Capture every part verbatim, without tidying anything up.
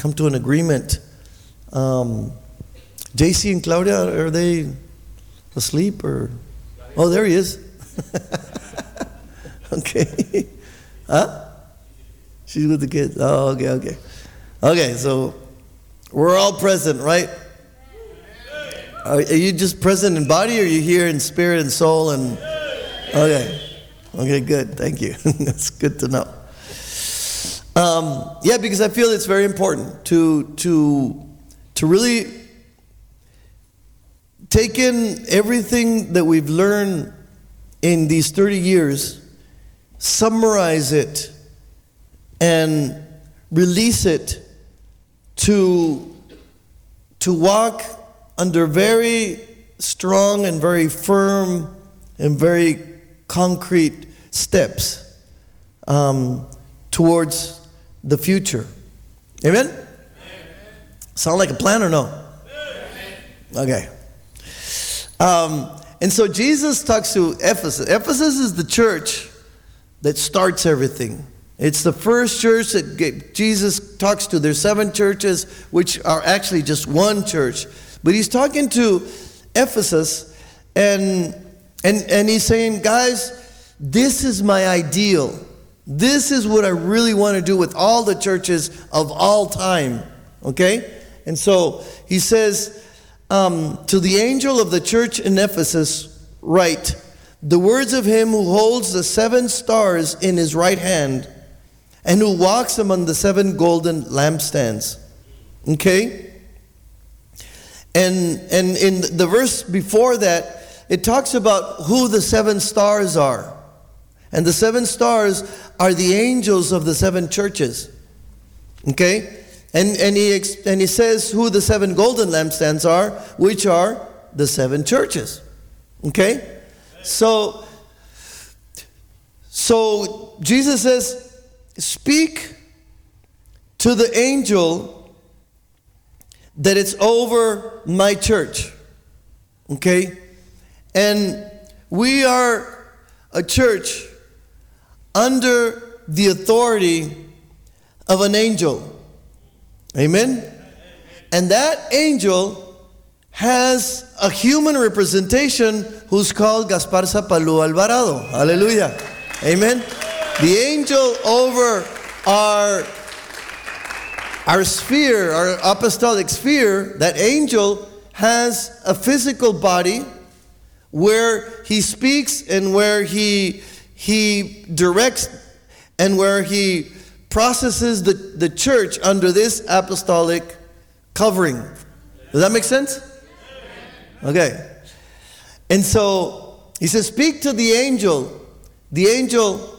come to an agreement. Um, J C and Claudia, are they asleep or? Oh, there he is. Okay. Huh? She's with the kids. Oh, okay, okay. Okay, so we're all present, right? Are, are you just present in body, or are you here in spirit and soul? And okay. Okay, good. Thank you. That's good to know. Um, yeah, because I feel it's very important to to to really take in everything that we've learned in these thirty years, summarize it, and release it to to walk under very strong and very firm and very concrete steps um, towards the future. Amen? Amen? Sound like a plan or no? Amen. Okay. Um, and so Jesus talks to Ephesus. Ephesus is the church that starts everything. It's the first church that Jesus talks to. There's seven churches, which are actually just one church. But he's talking to Ephesus, and and and he's saying, guys, this is my ideal. This is what I really want to do with all the churches of all time. Okay? And so he says, um, to the angel of the church in Ephesus, write, the words of him who holds the seven stars in his right hand and who walks among the seven golden lampstands. Okay? And, and in the verse before that, it talks about who the seven stars are. And the seven stars are the angels of the seven churches. Okay? And, and, he, and he says who the seven golden lampstands are, which are the seven churches. Okay? So, so Jesus says, speak to the angel that it's over my church. Okay? And we are a church under the authority of an angel. Amen? And that angel has a human representation who's called Gaspar Zapalu Alvarado. Hallelujah. Amen? The angel over our, our sphere, our apostolic sphere, that angel has a physical body where he speaks and where he he directs and where he processes the, the church under this apostolic covering. Does that make sense? Okay. And so he says, speak to the angel. The angel,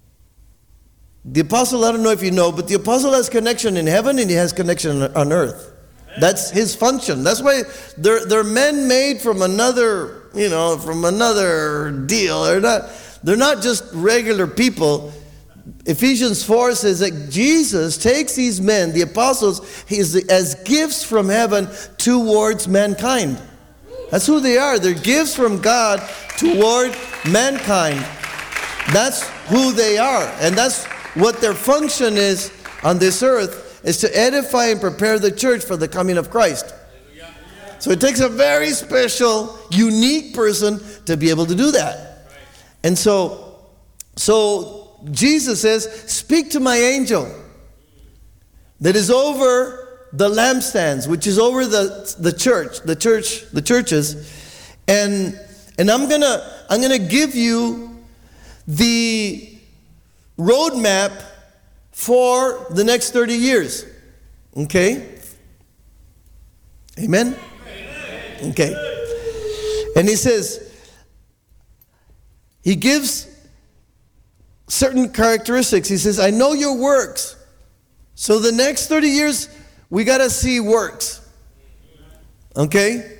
the apostle, I don't know if you know, but the apostle has connection in heaven and he has connection on earth. That's his function. That's why they're, they're men made from another, you know, from another deal. They're not, they're not just regular people. Ephesians four says that Jesus takes these men, the apostles, as gifts from heaven towards mankind. That's who they are. They're gifts from God toward mankind. That's who they are. And that's what their function is on this earth, is to edify and prepare the church for the coming of Christ. So it takes a very special, unique person to be able to do that. And so, so Jesus says, speak to my angel that is over the lampstands, which is over the, the church, the church, the churches. And and I'm gonna I'm gonna give you the roadmap for the next thirty years. Okay? Amen? Okay. And he says, he gives certain characteristics. He says, I know your works. So the next thirty years, we got to see works. Okay?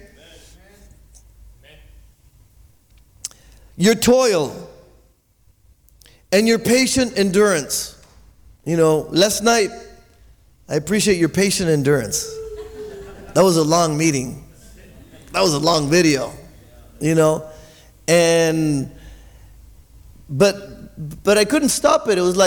Your toil and your patient endurance. You know, last night, I appreciate your patient endurance. That was a long meeting. That was a long video, you know. And, but, but I couldn't stop it. It was like,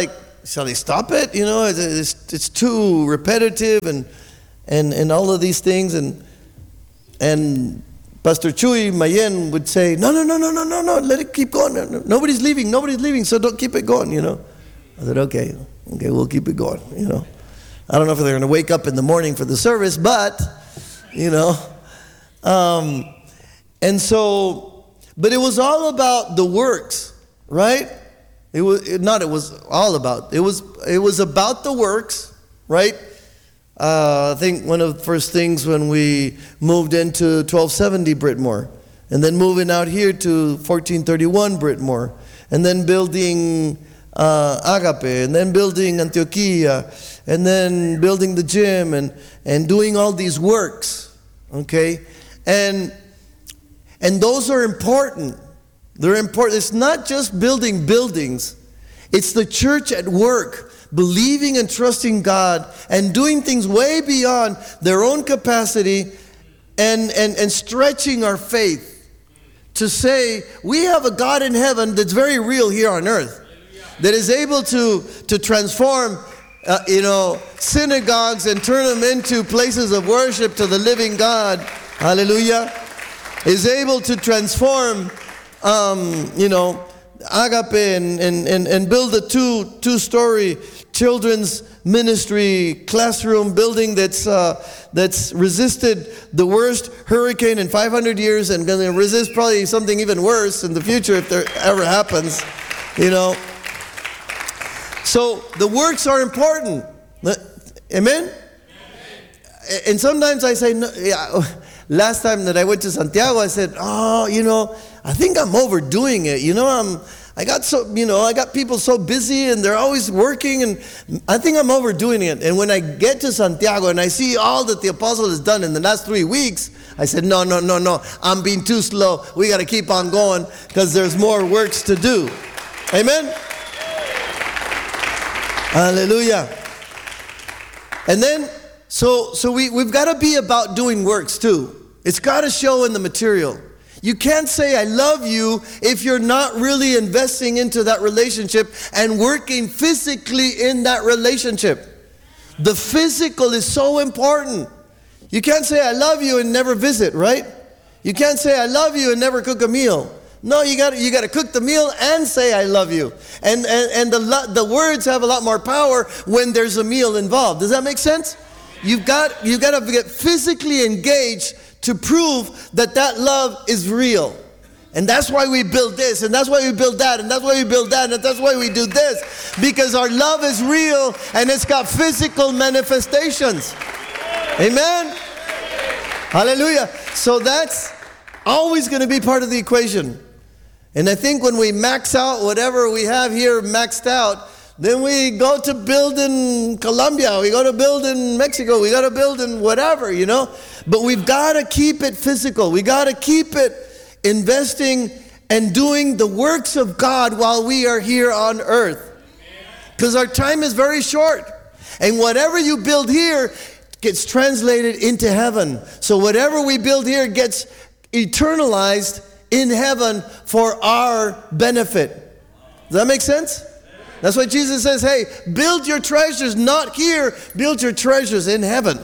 shall I stop it? You know, it's, it's too repetitive and, and, and all of these things. And, and Pastor Chuy Mayen would say, no, no, no, no, no, no, no, let it keep going. Nobody's leaving, nobody's leaving, so don't keep it going, you know. I said, okay, okay, we'll keep it going, you know. I don't know if they're going to wake up in the morning for the service, but, you know. Um, and so, but it was all about the works, right? It was it, not. It was all about. It was it was about the works, right? Uh, I think one of the first things when we moved into twelve seventy Brittmore, and then moving out here to fourteen thirty-one Brittmore, and then building uh, Agape, and then building Antioquia, and then building the gym, and and doing all these works, okay, and and those are important. They're important. It's not just building buildings. It's the church at work, believing and trusting God and doing things way beyond their own capacity and, and, and stretching our faith to say, we have a God in heaven that's very real here on earth, that is able to, to transform uh, you know, synagogues and turn them into places of worship to the living God. Hallelujah. Is able to transform Um, you know, Agape and, and, and, and build a two, two-story children's ministry classroom building that's, uh, that's resisted the worst hurricane in five hundred years and going to resist probably something even worse in the future if there ever happens, you know. So the works are important. Amen? Amen. And sometimes I say, no, yeah, last time that I went to Santiago, I said, oh, you know, I think I'm overdoing it. You know, I'm, I got so, you know, I got people so busy and they're always working, and I think I'm overdoing it. And when I get to Santiago and I see all that the apostle has done in the last three weeks, I said, no, no, no, no, I'm being too slow. We got to keep on going because there's more works to do. Amen? Hallelujah. And then, so, so we, we've got to be about doing works too. It's got to show in the material. You can't say, I love you, if you're not really investing into that relationship and working physically in that relationship. The physical is so important. You can't say, I love you and never visit, right? You can't say, I love you and never cook a meal. No, you got you got to cook the meal and say, I love you. And, and, and the, the words have a lot more power when there's a meal involved. Does that make sense? You've got, you've got to get physically engaged to prove that that love is real. And that's why we build this, and that's why we build that, and that's why we build that, and that's why we do this. Because our love is real, and it's got physical manifestations. Amen? Hallelujah. So that's always going to be part of the equation. And I think when we max out whatever we have here maxed out, then we go to build in Colombia, we go to build in Mexico, we got to build in whatever, you know. But we've got to keep it physical. We got to keep it investing and doing the works of God while we are here on earth. Because our time is very short. And whatever you build here gets translated into heaven. So whatever we build here gets eternalized in heaven for our benefit. Does that make sense? That's why Jesus says, hey, build your treasures not here, build your treasures in heaven.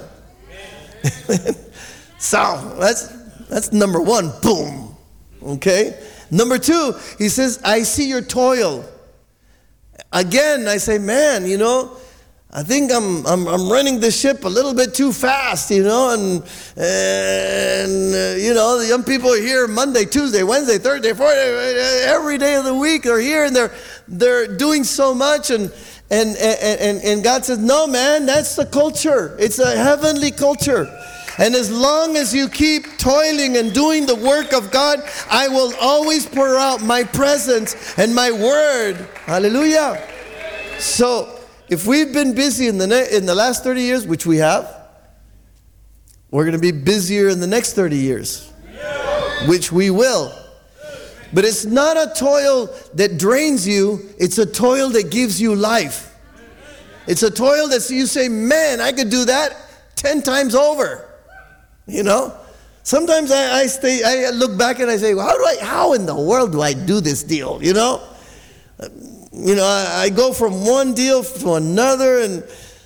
So that's that's number one, boom. Okay? Number two, he says, I see your toil. Again, I say, man, you know, I think I'm I'm I'm running the ship a little bit too fast, you know, and and uh, you know, the young people are here Monday, Tuesday, Wednesday, Thursday, Friday, every day of the week they're here and they're they're doing so much, and and and and God says, no, man, that's the culture. It's a heavenly culture. And as long as you keep toiling and doing the work of God, I will always pour out my presence and my word. Hallelujah. So if we've been busy in the ne- in the last thirty years, which we have, we're going to be busier in the next thirty years, which we will. But it's not a toil that drains you. It's a toil that gives you life. It's a toil that you say, man, I could do that ten times over. You know? Sometimes I, I stay, I look back and I say, well, how do I, how in the world do I do this deal? You know? you know, I, I go from one deal to another and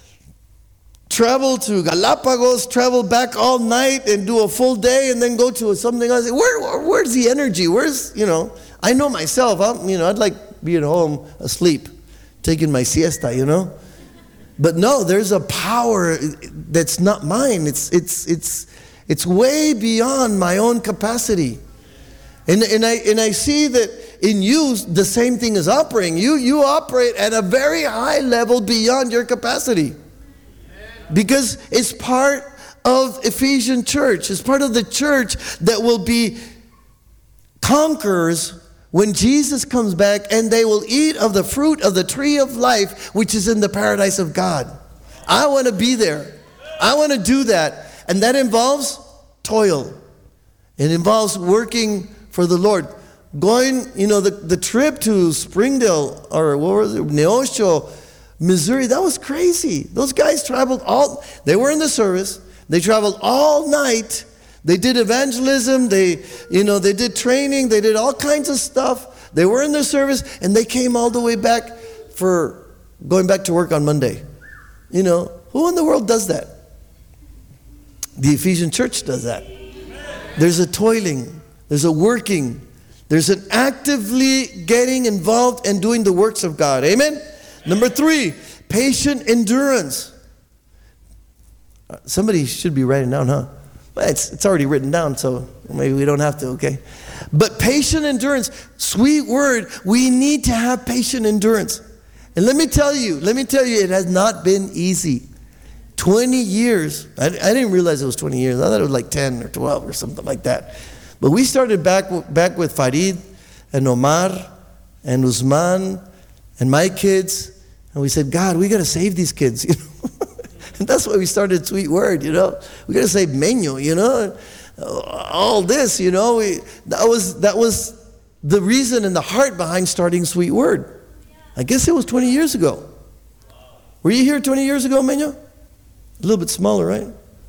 travel to Galapagos, travel back all night and do a full day and then go to something else. Where, where, where's the energy? Where's, you know, I know myself, I'm, you know, I'd like being home asleep, taking my siesta, you know. But no, there's a power that's not mine. It's, it's, it's, it's way beyond my own capacity. And, and, I, and I see that in you, the same thing is operating. You, you operate at a very high level beyond your capacity. Because it's part of Ephesian church. It's part of the church that will be conquerors when Jesus comes back, and they will eat of the fruit of the tree of life, which is in the paradise of God. I want to be there. I want to do that. And that involves toil. It involves working for the Lord. Going, you know, the, the trip to Springdale, or what was it, Neosho, Missouri, that was crazy. Those guys traveled all, they were in the service, they traveled all night, they did evangelism, they, you know, they did training, they did all kinds of stuff. They were in the service, and they came all the way back for going back to work on Monday. You know, who in the world does that? The Ephesian church does that. There's a toiling, there's a working, there's an actively getting involved and doing the works of God. Amen? Number three, patient endurance. Somebody should be writing down, huh? Well, it's, it's already written down, so maybe we don't have to, okay? But patient endurance, sweet word, we need to have patient endurance. And let me tell you, let me tell you, it has not been easy. twenty years, I, I didn't realize it was twenty years. I thought it was like ten or twelve or something like that. But we started back, back with Farid and Omar and Usman and my kids. And we said, God, we got to save these kids, you know. And that's why we started Sweet Word, you know. We got to save Meño, you know. All this, you know. We, that was that was the reason and the heart behind starting Sweet Word. I guess it was twenty years ago. Were you here twenty years ago, Meño? A little bit smaller, right?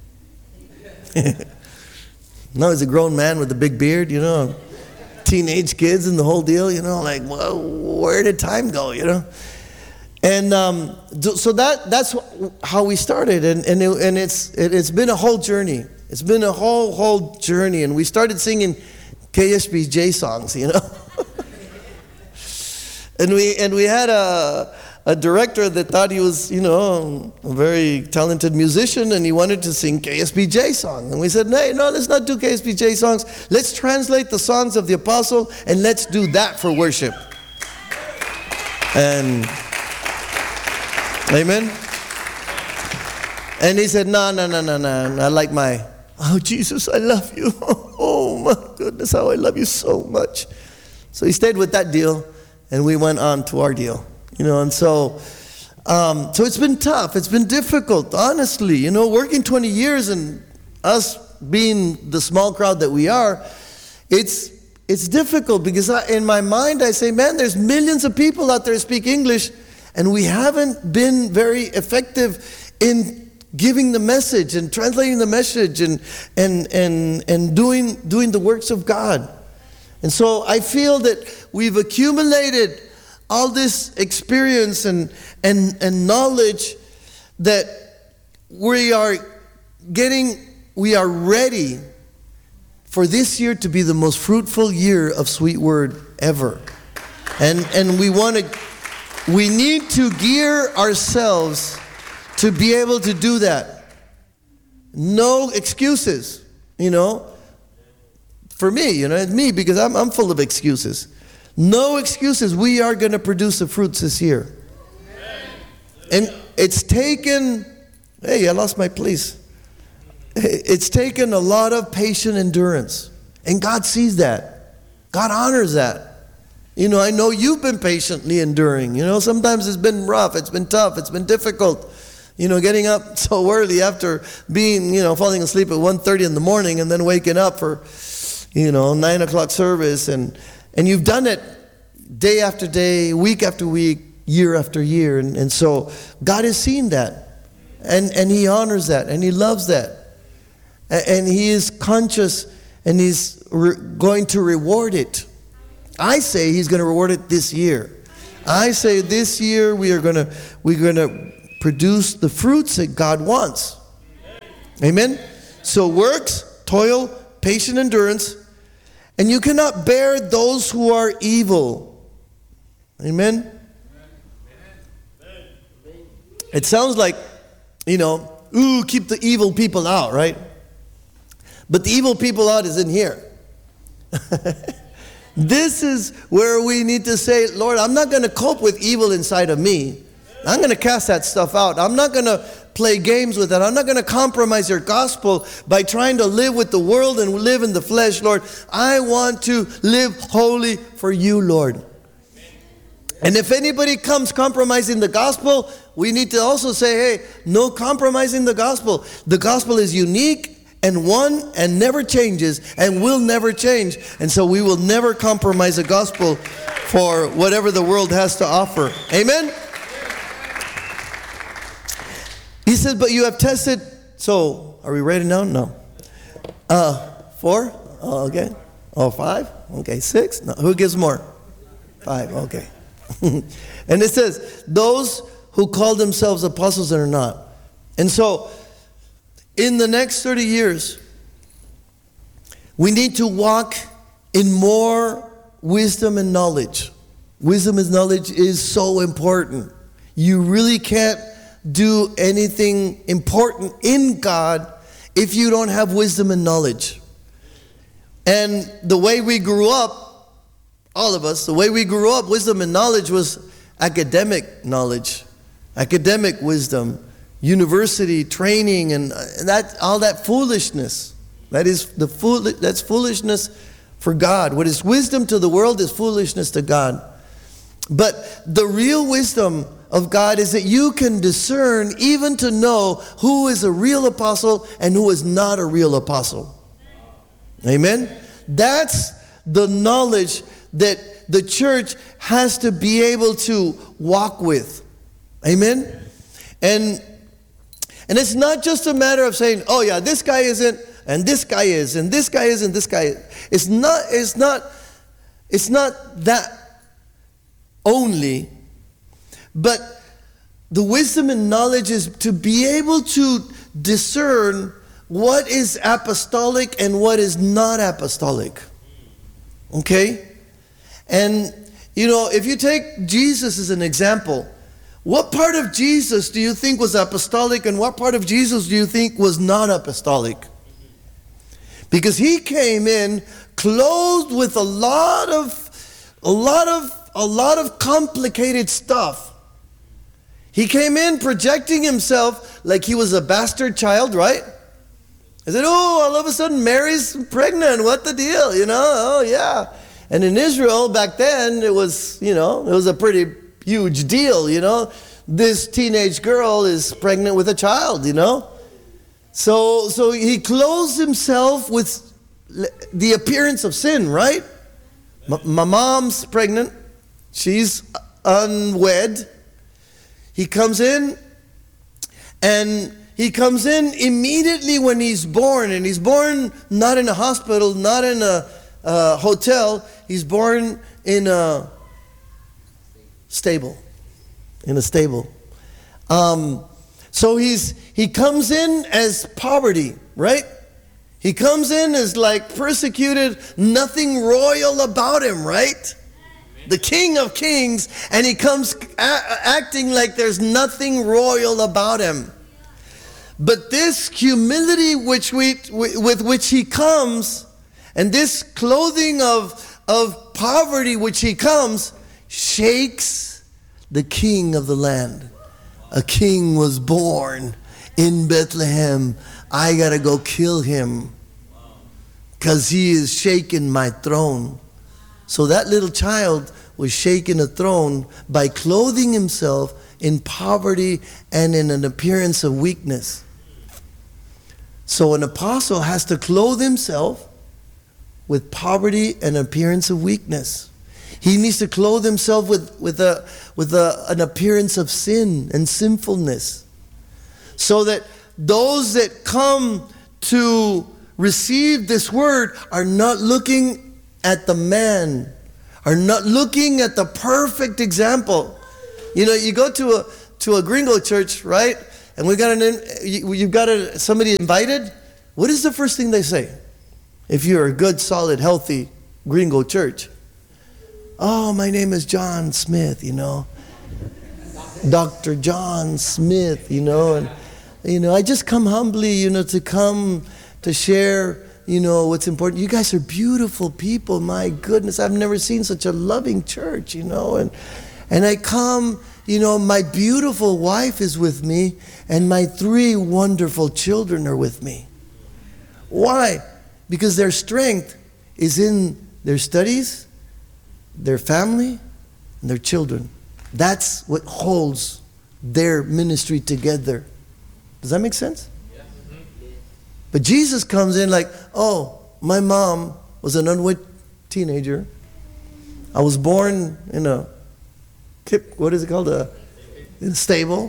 Now he's a grown man with a big beard, you know. Teenage kids and the whole deal, you know. Like, well, where did time go, you know? And um, so that that's how we started, and and, it, and it's it, it's been a whole journey. It's been a whole whole journey, and we started singing K S B J songs, you know. and we and we had a a director that thought he was, you know, a very talented musician, and he wanted to sing K S B J songs. And we said, hey, no, let's not do K S B J songs. Let's translate the songs of the apostle, and let's do that for worship. And amen. And he said, no, no, no, no, no. I like my, oh, Jesus, I love you. Oh, my goodness, how I love you so much. So he stayed with that deal, and we went on to our deal. You know, and so, um, so it's been tough. It's been difficult, honestly. You know, working twenty years and us being the small crowd that we are, it's it's difficult because I, in my mind I say, man, there's millions of people out there who speak English, and we haven't been very effective in giving the message and translating the message and and and and doing doing the works of God. And so I feel that we've accumulated all this experience and, and, and knowledge that we are getting, we are ready for this year to be the most fruitful year of Sweet Word ever. And, and we want to, we need to gear ourselves to be able to do that. No excuses, you know. For me, you know, it's me because I'm, I'm full of excuses. No excuses. We are going to produce the fruits this year. And it's taken, hey, I lost my place. It's taken a lot of patient endurance. And God sees that. God honors that. You know, I know you've been patiently enduring. You know, sometimes it's been rough. It's been tough. It's been difficult. You know, getting up so early after being, you know, falling asleep at one thirty in the morning and then waking up for, you know, nine o'clock service. And And you've done it day after day, week after week, year after year. And, and so God has seen that. And, and He honors that. And He loves that. And, and He is conscious. And He's re- going to reward it. I say He's going to reward it this year. I say this year we are gonna we're gonna produce the fruits that God wants. Amen. So works, toil, patient endurance, and you cannot bear those who are evil. Amen. It sounds like, you know, ooh, keep the evil people out, right? But the evil people out is in here. This is where we need to say, Lord, I'm not going to cope with evil inside of me. I'm going to cast that stuff out. I'm not going to play games with it. I'm not going to compromise your gospel by trying to live with the world and live in the flesh, Lord. I want to live holy for you, Lord. And if anybody comes compromising the gospel, we need to also say, hey, no compromising the gospel. The gospel is unique and one and never changes and will never change. And so we will never compromise the gospel for whatever the world has to offer. Amen? He says, but you have tested. So are we ready now? No. Uh, four? Oh, okay. Oh, five? Okay. Six? No. Who gives more? Five. Okay. And it says, those who call themselves apostles and are not. And so, in the next thirty years, we need to walk in more wisdom and knowledge. Wisdom and knowledge is so important. You really can't do anything important in God if you don't have wisdom and knowledge. And the way we grew up, all of us, the way we grew up, wisdom and knowledge was academic knowledge, academic wisdom, university training, and that all that foolishness. That is the fool. That's foolishness for God. What is wisdom to the world is foolishness to God. But the real wisdom of God is that you can discern, even to know who is a real apostle and who is not a real apostle. Amen? That's the knowledge that the church has to be able to walk with. Amen? And and it's not just a matter of saying, oh yeah, this guy isn't, and this guy is, and this guy is, and this guy is. It's not, it's not, it's not that only, but the wisdom and knowledge is to be able to discern what is apostolic and what is not apostolic. Okay? And, you know, if you take Jesus as an example, what part of Jesus do you think was apostolic and what part of Jesus do you think was not apostolic? Because he came in clothed with a lot of, a lot of, a lot of complicated stuff. He came in projecting himself like he was a bastard child, right? I said, oh, all of a sudden Mary's pregnant. What the deal? You know, oh yeah. And in Israel back then, it was, you know, it was a pretty huge deal, you know. This teenage girl is pregnant with a child, you know. So, so he clothes himself with the appearance of sin, right? My, my mom's pregnant. She's unwed. He comes in, and he comes in immediately when he's born. And he's born not in a hospital, not in a, a hotel. He's born in a stable. In a stable. Um, so he's he comes in as poverty, right? He comes in as like persecuted, nothing royal about him, right? The King of Kings, and he comes a- acting like there's nothing royal about him. But this humility which we, with which he comes, and this clothing of, of poverty which he comes, shakes the king of the land. A king was born in Bethlehem. I gotta go kill him because he is shaking my throne. So that little child was shaking a throne by clothing himself in poverty and in an appearance of weakness. So an apostle has to clothe himself with poverty and appearance of weakness. He needs to clothe himself with, with, a, with a, an appearance of sin and sinfulness. So that those that come to receive this word are not looking at the man, are not looking at the perfect example. You know, you go to a to a gringo church, right? And we got an you, you've got a, somebody invited. What is the first thing they say? If you're a good, solid, healthy gringo church, oh, my name is John Smith, you know, Doctor John Smith, you know, and you know, I just come humbly, you know, to come to share, you know, what's important. You guys are beautiful people. My goodness, I've never seen such a loving church, you know, and and I come, you know, my beautiful wife is with me, and my three wonderful children are with me. Why? Because their strength is in their studies, their family, and their children. That's what holds their ministry together. Does that make sense? Yes. But Jesus comes in like, oh, my mom was an unwed teenager. I was born in a kip, what is it called? A, in a stable.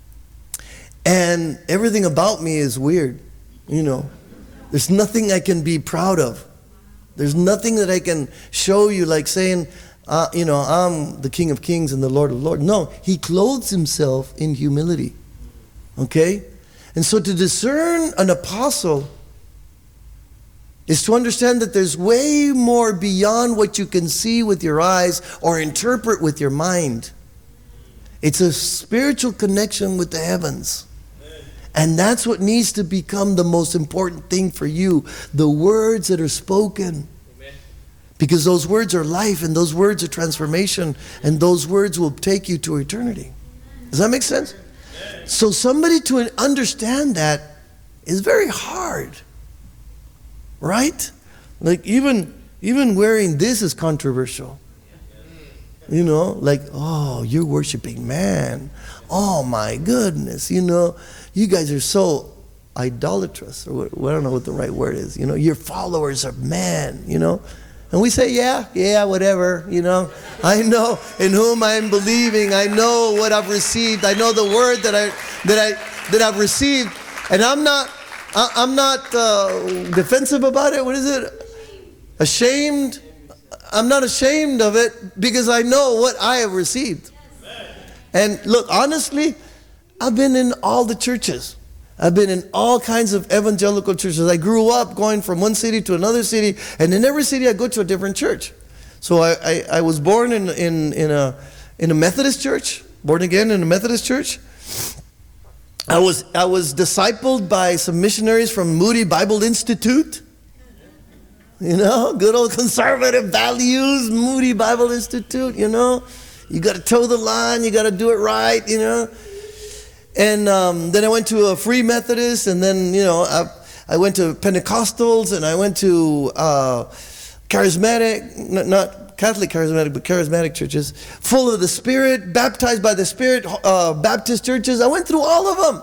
And everything about me is weird, you know. There's nothing I can be proud of. There's nothing that I can show you like saying, uh, you know, I'm the King of Kings and the Lord of Lords. No, he clothes himself in humility. Okay? And so to discern an apostle is to understand that there's way more beyond what you can see with your eyes or interpret with your mind. It's a spiritual connection with the heavens. And that's what needs to become the most important thing for you. The words that are spoken. Amen. Because those words are life, and those words are transformation, and those words will take you to eternity. Does that make sense? Amen. So somebody to understand that is very hard. Right? Like even, even wearing this is controversial. You know, like, oh, you're worshiping man. Oh my goodness, you know, you guys are so idolatrous, or what, I don't know what the right word is. You know, you're followers of man, you know. And we say, yeah, yeah, whatever, you know. I know in whom I am believing. I know what I've received. I know the word that I that I that I've received. And I'm not I, I'm not uh, defensive about it. What is it? Ashamed? I'm not ashamed of it because I know what I have received. And look, honestly, I've been in all the churches. I've been in all kinds of evangelical churches. I grew up going from one city to another city, and in every city I go to a different church. So I, I, I was born in, in, in, a, in a Methodist church, born again in a Methodist church. I was, I was discipled by some missionaries from Moody Bible Institute. You know, good old conservative values, Moody Bible Institute, you know. You got to toe the line, you got to do it right, you know. And um, then I went to a Free Methodist, and then, you know, I, I went to Pentecostals, and I went to uh, charismatic, not, not Catholic charismatic, but charismatic churches, full of the Spirit, baptized by the Spirit, uh, Baptist churches. I went through all of them.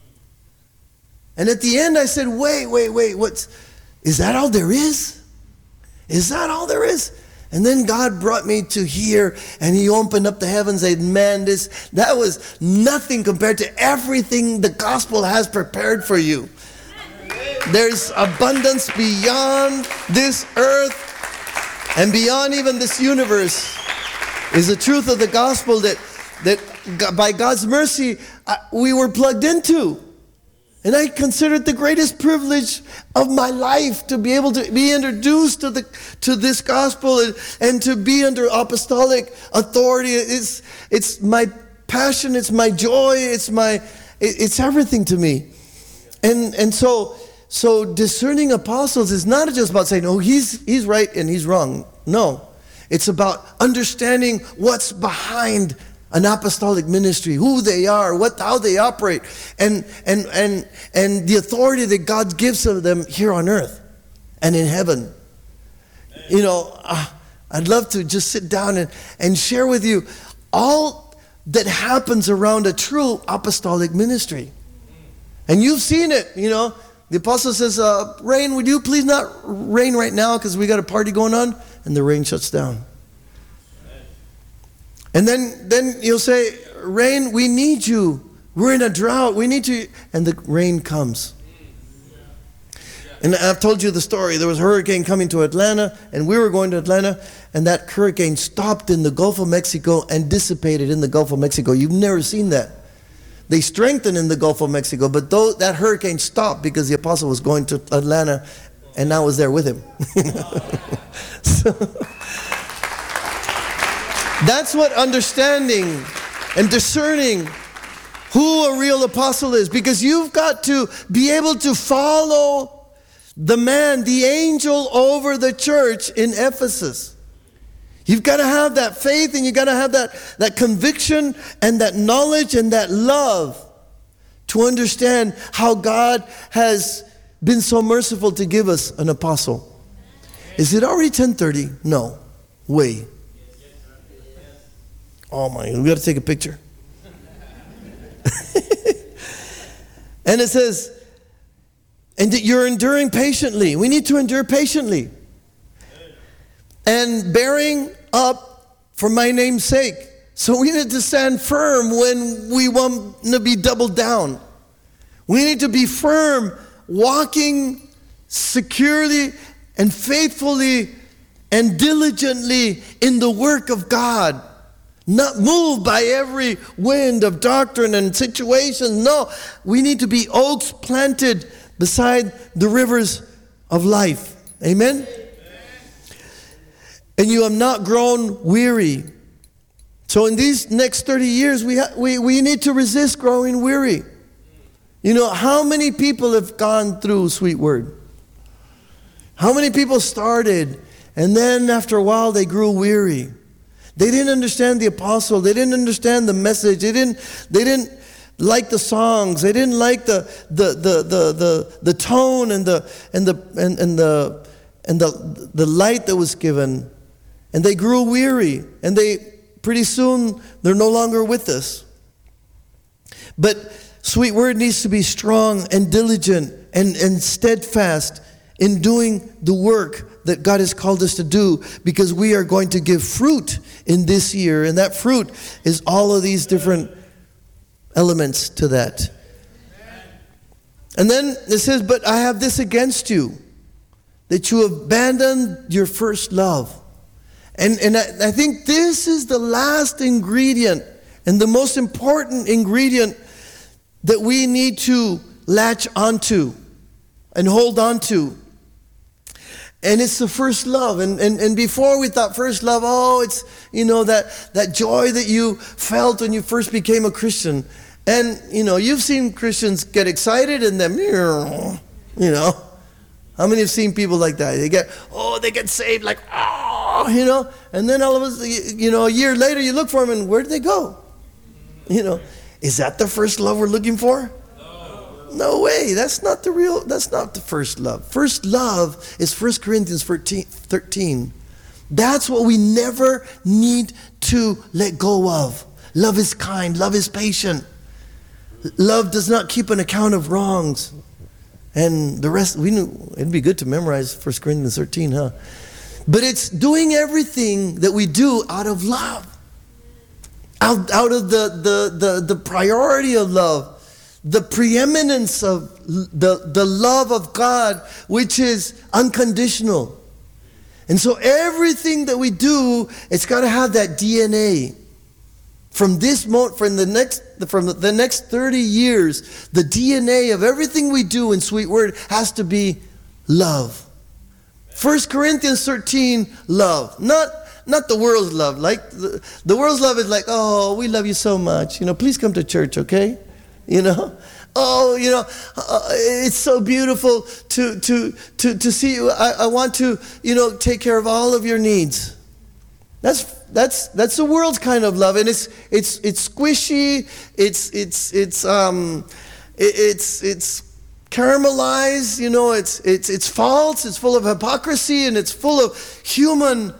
And at the end I said, wait, wait, wait, what's, is that all there is? Is that all there is? And then God brought me to here, and he opened up the heavens, and man, this, that was nothing compared to everything the gospel has prepared for you. There's abundance beyond this earth and beyond even this universe is the truth of the gospel that, that by God's mercy we were plugged into. And I consider it the greatest privilege of my life to be able to be introduced to the to this gospel and, and to be under apostolic authority. It's it's my passion, it's my joy, it's my it, it's everything to me. And and so so discerning apostles is not just about saying, oh, he's he's right and he's wrong. No. It's about understanding what's behind an apostolic ministry, who they are, what, how they operate, and and and and the authority that God gives of them here on earth and in heaven. You know, uh, I'd love to just sit down and, and share with you all that happens around a true apostolic ministry. And you've seen it, you know. The apostle says, uh, rain, would you please not rain right now because we got a party going on? And the rain shuts down. And then, then you'll say, rain, we need you. We're in a drought. We need you. And the rain comes. And I've told you the story. There was a hurricane coming to Atlanta, and we were going to Atlanta, and that hurricane stopped in the Gulf of Mexico and dissipated in the Gulf of Mexico. You've never seen that. They strengthened in the Gulf of Mexico, but though that hurricane stopped because the apostle was going to Atlanta, and I was there with him. So, that's what understanding and discerning who a real apostle is, because you've got to be able to follow the man, the angel over the church in Ephesus. You've got to have that faith, and you've got to have that, that conviction and that knowledge and that love to understand how God has been so merciful to give us an apostle. Is it already ten thirty? No. Way. Oh my, we got to take a picture. And it says, and that you're enduring patiently. We need to endure patiently. And bearing up for my name's sake. So we need to stand firm when we want to be doubled down. We need to be firm, walking securely and faithfully and diligently in the work of God. Not moved by every wind of doctrine and situations. No, we need to be oaks planted beside the rivers of life. Amen? Amen. And you have not grown weary. So in these next thirty years, we, ha- we, we need to resist growing weary. You know, how many people have gone through Sweet Word? How many people started, and then after a while they grew weary? They didn't understand the apostle. They didn't understand the message. They didn't, they didn't like the songs. They didn't like the the the the the, the tone and the and the and, and the and the the light that was given. And they grew weary. And they pretty soon they're no longer with us. But Sweet Word needs to be strong and diligent and, and steadfast in doing the work that God has called us to do, because we are going to give fruit in this year, and that fruit is all of these different elements to that. And then it says, but I have this against you, that you abandoned your first love. And, and I, I think this is the last ingredient and the most important ingredient that we need to latch onto and hold on to. And it's the first love. And, and and before we thought first love, oh, it's, you know, that, that joy that you felt when you first became a Christian. And, you know, you've seen Christians get excited and then, you know. How many have seen people like that? They get, oh, they get saved like, oh, you know. And then all of a sudden, you know, a year later you look for them and where did they go? You know, is that the first love we're looking for? No way. That's not the real, that's not the first love. First love is First Corinthians thirteen. That's what we never need to let go of. Love is kind. Love is patient. Love does not keep an account of wrongs. And the rest, we knew, it'd be good to memorize First Corinthians thirteen, huh? But it's doing everything that we do out of love. Out, out of the, the, the, the priority of love. The preeminence of the, the love of God, which is unconditional. And so everything that we do, it's got to have that D N A. From this moment, from the next, from the next thirty years, the D N A of everything we do in Sweet Word has to be love. First Corinthians thirteen, love. Not, not the world's love. Like the, the world's love is like, oh, we love you so much. You know, please come to church, okay? You know, oh, you know, uh, it's so beautiful to to to to see you. I, I want to, you know, take care of all of your needs. That's that's that's the world's kind of love, and it's it's it's squishy. It's it's it's um, it, it's it's caramelized. You know, it's it's it's false. It's full of hypocrisy, and it's full of human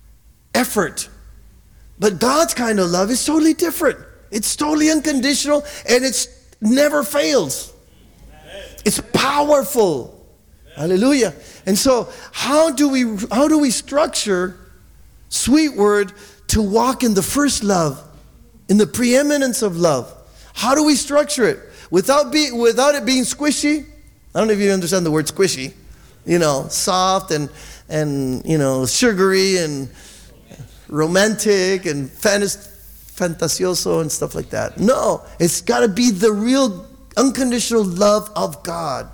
effort. But God's kind of love is totally different. It's totally unconditional, and it's never fails. It's powerful. Hallelujah. And so how do we how do we structure Sweet Word to walk in the first love, in the preeminence of love? How do we structure it without be without it being squishy? I don't know if you understand the word squishy. you know, soft and, and you know, sugary and romantic and fantas- fantasioso and stuff like that. No, it's got to be the real unconditional love of God.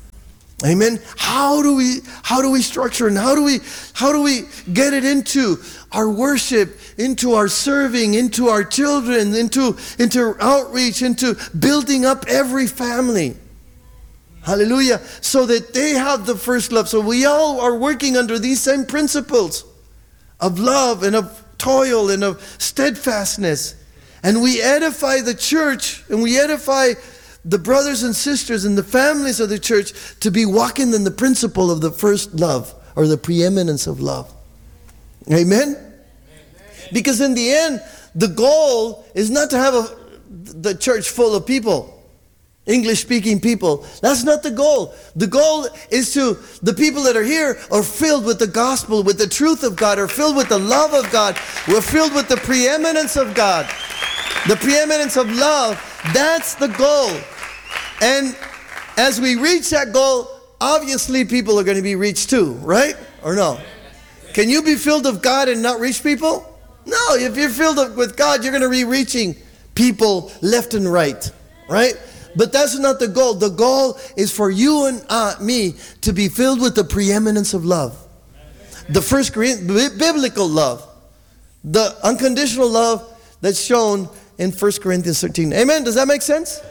Amen. How do we how do we structure and how do we how do we get it into our worship, into our serving, into our children, into into outreach, into building up every family? Hallelujah. So that they have the first love. So we all are working under these same principles of love and of toil and of steadfastness. And we edify the church and we edify the brothers and sisters and the families of the church to be walking in the principle of the first love or the preeminence of love. Amen? Amen. Because in the end, the goal is not to have a, the church full of people, English-speaking people. That's not the goal. The goal is to, the people that are here are filled with the gospel, with the truth of God, are filled with the love of God. We're filled with the preeminence of God, the preeminence of love. That's the goal. And as we reach that goal, obviously people are going to be reached too, right? Or no? Can you be filled with God and not reach people? No, if you're filled with God, you're going to be reaching people left and right, right? But that's not the goal. The goal is for you and uh, me to be filled with the preeminence of love. The first biblical love. The unconditional love that's shown in First Corinthians thirteen. Amen? Does that make sense?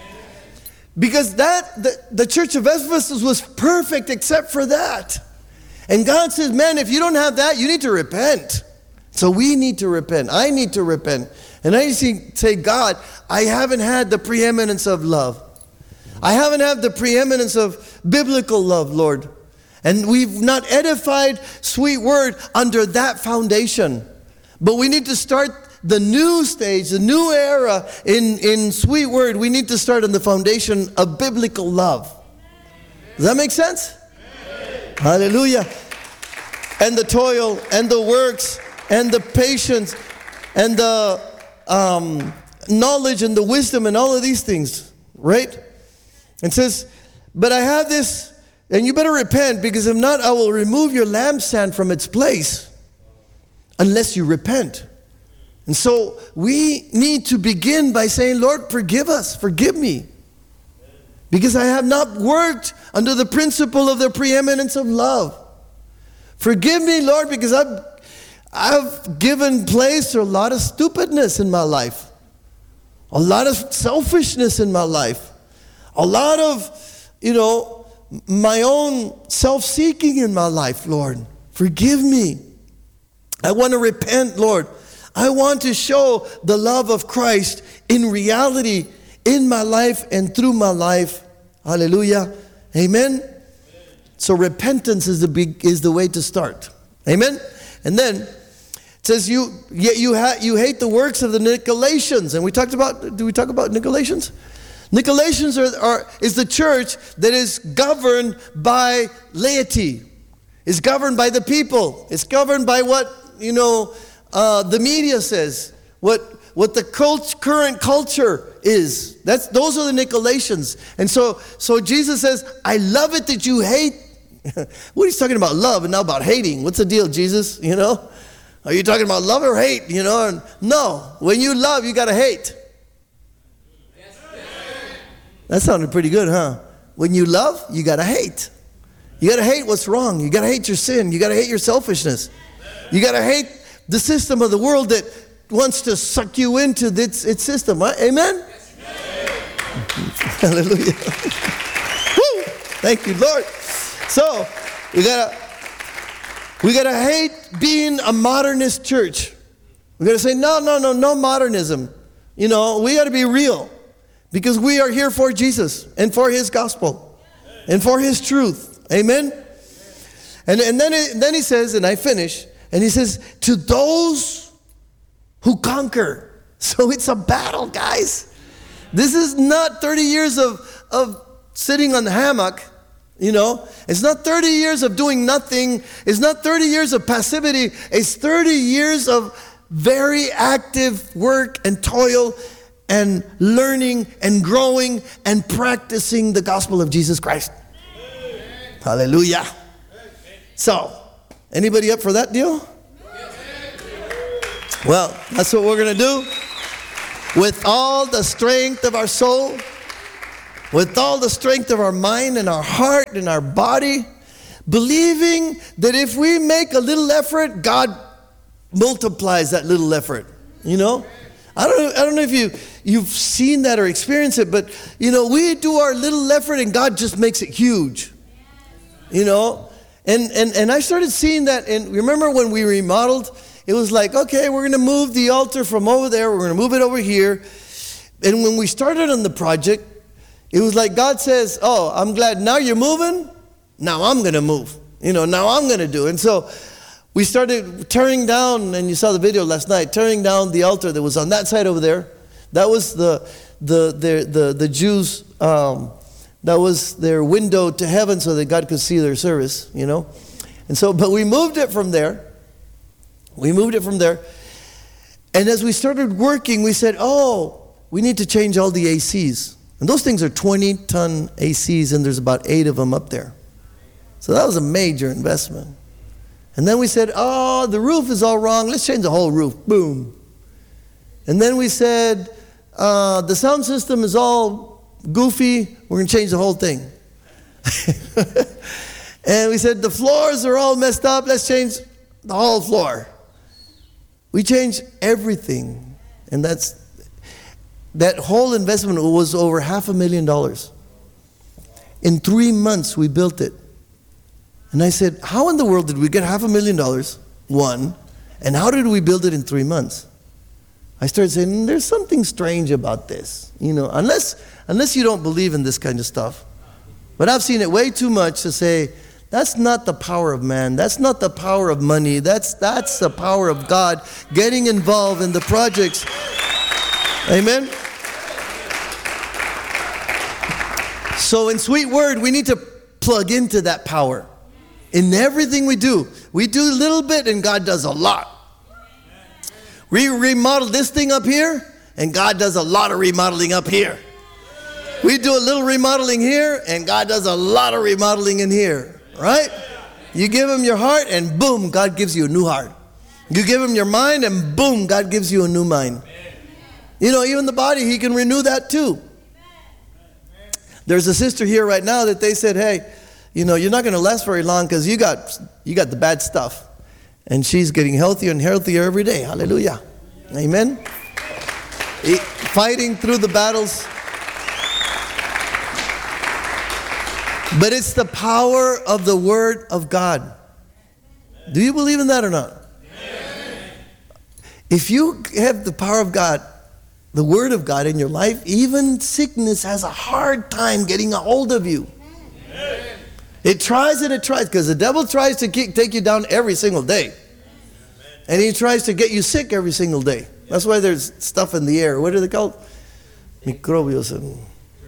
Because that the, the church of Ephesus was perfect except for that. And God says, man, if you don't have that, you need to repent. So we need to repent. I need to repent. And I need to say, God, I haven't had the preeminence of love. I haven't had the preeminence of biblical love, Lord. And we've not edified Sweet Word under that foundation. But we need to start the new stage, the new era in, in Sweet Word. We need to start on the foundation of biblical love. Does that make sense? Amen. Hallelujah. And the toil and the works and the patience and the um, knowledge and the wisdom and all of these things, right? It says, but I have this, and you better repent, because if not, I will remove your lampstand from its place unless you repent. And so we need to begin by saying, Lord, forgive us, forgive me. Because I have not worked under the principle of the preeminence of love. Forgive me, Lord, because I've, I've given place to a lot of stupidness in my life. A lot of selfishness in my life. A lot of, you know, my own self-seeking in my life, Lord. Forgive me. I want to repent, Lord. I want to show the love of Christ in reality in my life and through my life. Hallelujah. Amen. Amen. So repentance is the big, is the way to start. Amen. And then it says you yet you ha, you hate the works of the Nicolaitans. And we talked about do we talk about Nicolaitans? Nicolaitans are, are is the church that is governed by laity. It's governed by the people. It's governed by what, you know, Uh, the media says, what what the cult, current culture is. That's those are the Nicolaitans. And so so Jesus says, I love it that you hate. What he's talking about, love, and now about hating. What's the deal, Jesus? You know, are you talking about love or hate? You know, and no. When you love, you gotta hate. That sounded pretty good, huh? When you love, you gotta hate. You gotta hate what's wrong. You gotta hate your sin. You gotta hate your selfishness. You gotta hate the system of the world that wants to suck you into its, its system. Right? Amen? Yes, hallelujah. Woo! Thank you, Lord. So we gotta we gotta hate being a modernist church. We gotta say no, no, no, no modernism. You know, we gotta be real, because we are here for Jesus and for His gospel and for His truth. Amen. And and then it, then he says, and I finish. And he says, to those who conquer. So it's a battle, guys. This is not thirty years of, of sitting on the hammock, you know. It's not thirty years of doing nothing. It's not thirty years of passivity. It's thirty years of very active work and toil and learning and growing and practicing the gospel of Jesus Christ. Hallelujah. So, anybody up for that deal? Well, that's what we're going to do. With all the strength of our soul, with all the strength of our mind and our heart and our body, believing that if we make a little effort, God multiplies that little effort. You know? I don't know, I don't know if you, you've seen that or experienced it, but, you know, we do our little effort and God just makes it huge. You know? And, and, and I started seeing that, and remember when we remodeled, it was like, okay, we're going to move the altar from over there, we're going to move it over here. And when we started on the project, it was like God says, oh, I'm glad now you're moving, now I'm going to move. You know, now I'm going to do. And so we started tearing down, and you saw the video last night, tearing down the altar that was on that side over there. That was the the the the, the Jews, um, that was their window to heaven so that God could see their service, you know. And so, but we moved it from there. We moved it from there. And as we started working, we said, oh, we need to change all the A Cs. And those things are twenty-ton A Cs, and there's about eight of them up there. So that was a major investment. And then we said, oh, the roof is all wrong. Let's change the whole roof. Boom. And then we said, uh, the sound system is all goofy. We're going to change the whole thing. And we said, the floors are all messed up. Let's change the whole floor. We changed everything. And that's that whole investment was over half a million dollars. In three months, we built it. And I said, how in the world did we get half a million dollars, one, and how did we build it in three months? I started saying, there's something strange about this, you know, unless, unless you don't believe in this kind of stuff. But I've seen it way too much to say, that's not the power of man, that's not the power of money, that's, that's the power of God getting involved in the projects. Amen? So in Sweet Word, we need to plug into that power. In everything we do, we do a little bit and God does a lot. We remodel this thing up here and God does a lot of remodeling up here. We do a little remodeling here and God does a lot of remodeling in here, right? You give him your heart and boom, God gives you a new heart. You give him your mind and boom, God gives you a new mind. You know, even the body, he can renew that too. There's a sister here right now that they said, hey, you know, you're not going to last very long because you got you got the bad stuff. And she's getting healthier and healthier every day. Hallelujah. Amen. It, fighting through the battles. But it's the power of the Word of God. Do you believe in that or not? Amen. If you have the power of God, the Word of God in your life, even sickness has a hard time getting a hold of you. Amen. It tries and it tries, because the devil tries to keep, take you down every single day. And he tries to get you sick every single day. That's why there's stuff in the air. What are they called? Microbios and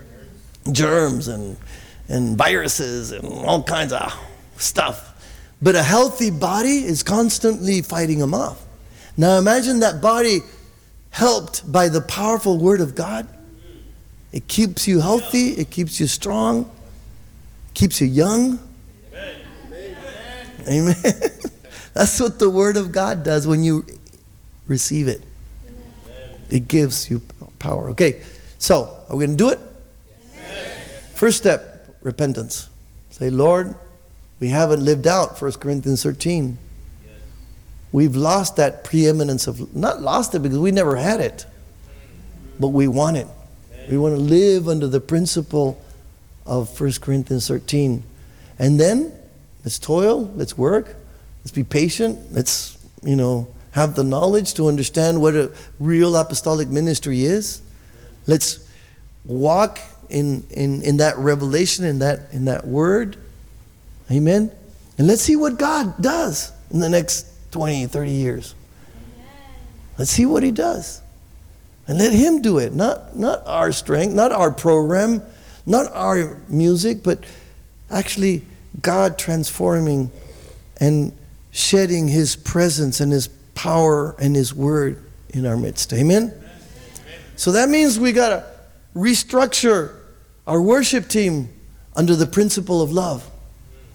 germs and, and viruses and all kinds of stuff. But a healthy body is constantly fighting them off. Now imagine that body helped by the powerful Word of God. It keeps you healthy. It keeps you strong. Keeps you young. Amen. Amen. That's what the Word of God does when you receive it. Amen. It gives you power. Okay, so are we going to do it? Yes. First step, repentance. Say, Lord, we haven't lived out First Corinthians thirteen. Yes. We've lost that preeminence of, not lost it because we never had it, but we want it. Amen. We want to live under the principle of First Corinthians thirteen. And then let's toil, let's work, let's be patient, let's, you know, have the knowledge to understand what a real apostolic ministry is. Let's walk in, in, in that revelation, in that, in that word. Amen. And let's see what God does in the next twenty, thirty years. Let's see what he does. And let him do it, not, not our strength, not our program, not our music, but actually God transforming and shedding his presence and his power and his word in our midst. Amen? Amen. So that means we got to restructure our worship team under the principle of love.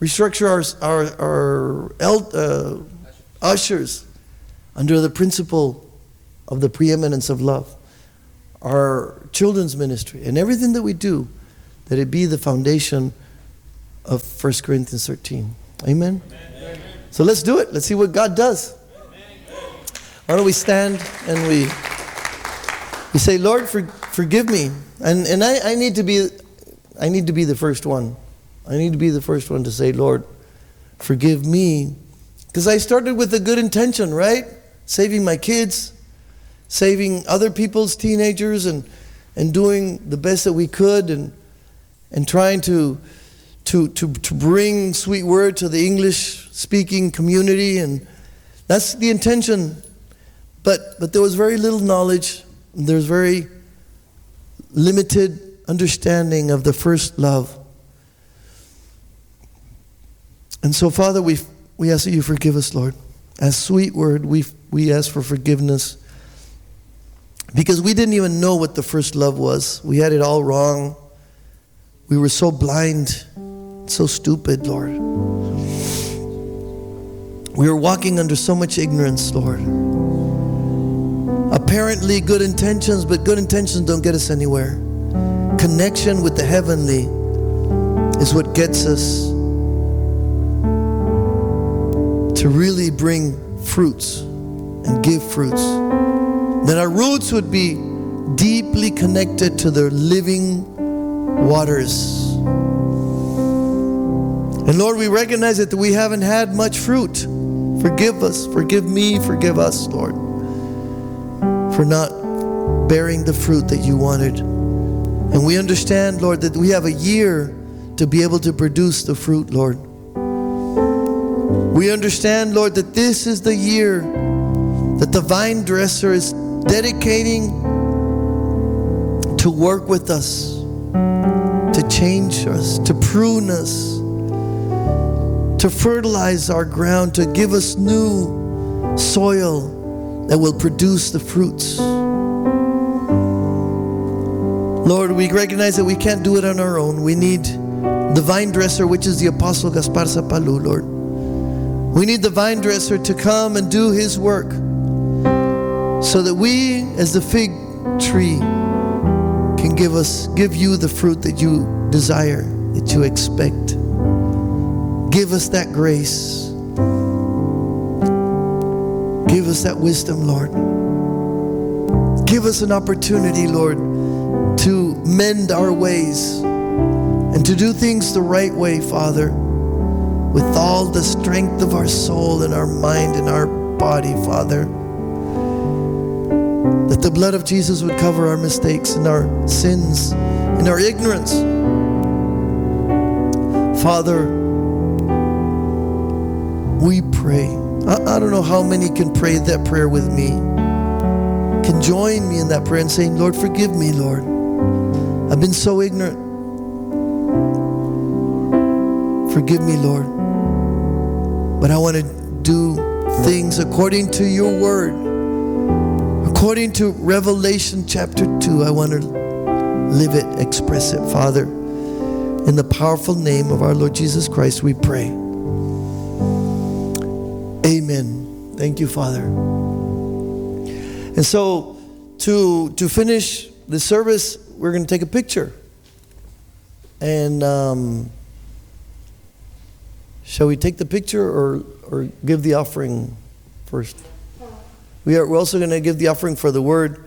Restructure our, our, our el- uh, ushers under the principle of the preeminence of love. Our children's ministry and everything that we do, that it be the foundation of First Corinthians thirteen. Amen? Amen? So let's do it. Let's see what God does. Why don't we stand and we we say, Lord, for, forgive me. And and I, I need to be I need to be the first one. I need to be the first one to say, Lord, forgive me. Because I started with a good intention, right? Saving my kids, saving other people's teenagers, and and doing the best that we could, and and trying to to to to bring Sweet Word to the English speaking community, and that's the intention. But but there was very little knowledge. There's very limited understanding of the first love. And so, Father, we we ask that you forgive us, Lord. As Sweet Word, we we ask for forgiveness. Because we didn't even know what the first love was. We had it all wrong. We were so blind, so stupid, Lord. We were walking under so much ignorance, Lord. Apparently good intentions, but good intentions don't get us anywhere. Connection with the heavenly is what gets us to really bring fruits and give fruits. That our roots would be deeply connected to the living waters. And Lord, we recognize that we haven't had much fruit. Forgive us, forgive me, forgive us, Lord, for not bearing the fruit that you wanted. And we understand, Lord, that we have a year to be able to produce the fruit, Lord. We understand, Lord, that this is the year that the vine dresser is dedicating to work with us, to change us, to prune us, to fertilize our ground, to give us new soil that will produce the fruits. Lord, we recognize that we can't do it on our own. We need the vine dresser, which is the Apostle Gaspar Zapalu, Lord. We need the vine dresser to come and do his work, so that we, as the fig tree, can give us, give you the fruit that you desire, that you expect. Give us that grace. Give us that wisdom, Lord. Give us an opportunity, Lord, to mend our ways and to do things the right way, Father, with all the strength of our soul and our mind and our body, Father. That the blood of Jesus would cover our mistakes and our sins and our ignorance. Father, we pray. I, I don't know how many can pray that prayer with me, can join me in that prayer and saying, Lord, forgive me, Lord. I've been so ignorant. Forgive me, Lord. But I want to do things according to your word. According to Revelation chapter two, I want to live it, express it, Father. In the powerful name of our Lord Jesus Christ, we pray. Amen. Thank you, Father. And so, to to finish the service, we're going to take a picture. And um, shall we take the picture or or give the offering first? We are, we're also going to give the offering for the word.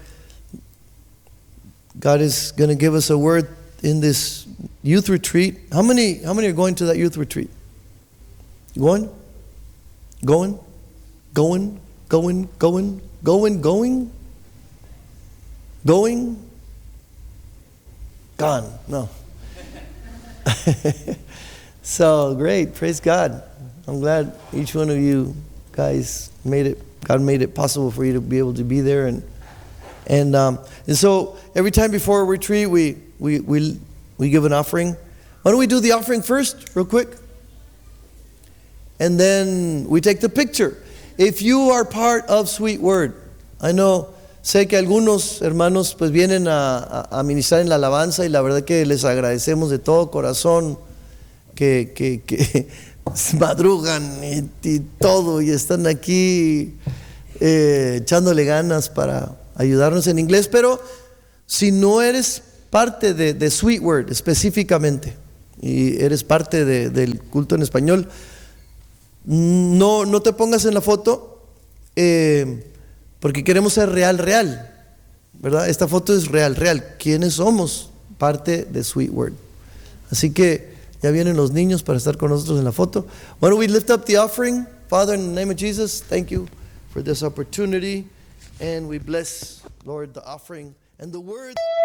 God is going to give us a word in this youth retreat. How many how many are going to that youth retreat? Going? Going? Going? Going? Going? Going? Going? Going? Gone. No. So great. Praise God. I'm glad each one of you guys made it. God made it possible for you to be able to be there, and and um, and so every time before a retreat, we we we we give an offering. Why don't we do the offering first, real quick, and then we take the picture. If you are part of Sweet Word, I know, sé que algunos hermanos pues vienen a, a, a ministrar en la alabanza, y la verdad que les agradecemos de todo corazón que, que, que madrugan y, y todo y están aquí eh, echándole ganas para ayudarnos en inglés. Pero si no eres parte de, de Sweet Word específicamente y eres parte de, del culto en español, no, no te pongas en la foto eh, porque queremos ser real, real, ¿verdad? Esta foto es real, real. ¿Quiénes somos? Parte de Sweet Word. Así que ya vienen los niños para estar con nosotros en la foto. Why don't we lift up the offering? Father, in the name of Jesus, thank you for this opportunity. And we bless, Lord, the offering and the word.